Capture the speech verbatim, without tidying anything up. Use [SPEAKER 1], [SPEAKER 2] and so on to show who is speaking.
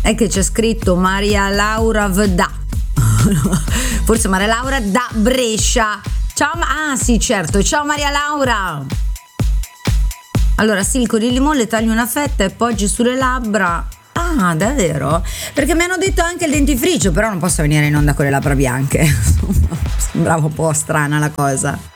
[SPEAKER 1] È che c'è scritto Maria Laura da. Forse Maria Laura da Brescia. Ciao, ma- ah sì, certo. Ciao Maria Laura. Allora, sì, il coniglio le tagli una fetta e poggi sulle labbra. Ah, davvero? Perché mi hanno detto anche il dentifricio, però non posso venire in onda con le labbra bianche. Sembrava un po' strana la cosa.